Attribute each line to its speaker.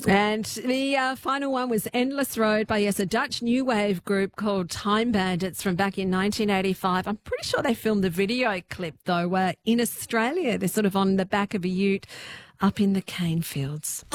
Speaker 1: And the final one was Endless Road by, yes, a Dutch new wave group called Time Bandits from back in 1985. I'm pretty sure they filmed the video clip, though, in Australia. They're sort of on the back of a ute up in the cane fields.